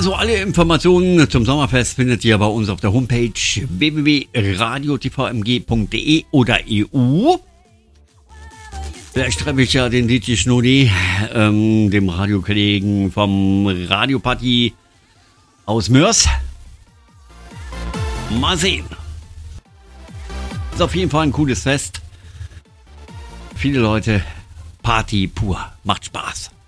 Also alle Informationen zum Sommerfest findet ihr bei uns auf der Homepage www.radiotvmg.de oder EU. Vielleicht treffe ich ja den DJ Schnudi, dem Radiokollegen vom Radioparty aus Mörs. Mal sehen. Ist auf jeden Fall ein cooles Fest. Viele Leute, Party pur, macht Spaß.